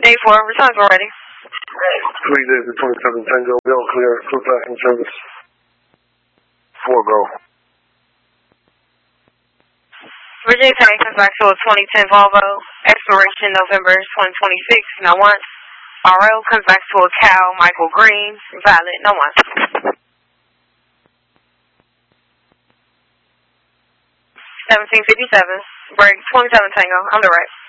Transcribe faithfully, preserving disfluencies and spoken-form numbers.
eight four, returns were ready. Three days to twenty-seven Tango, all clear, crew tracking service. Four go. Virginia Tech comes back to a twenty ten Volvo, expiration November twenty twenty-six, no one. R L comes back to a Cal Michael Green, valid, no one. seventeen fifty-seven, break twenty-seven Tango, on the right.